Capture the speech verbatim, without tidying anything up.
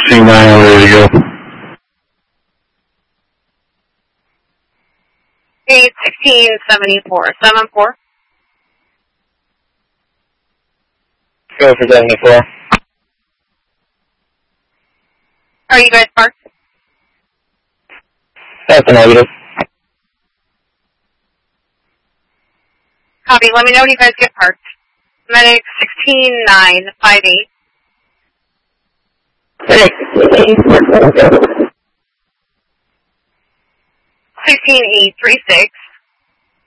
sixteen nine, ready to go. eight sixteen seventy-four. seven four. Go for seventy-four. Are you guys parked? That's a negative. Copy. Let me know when you guys get parked. Medic sixteen nine five eight. sixteen eight three six.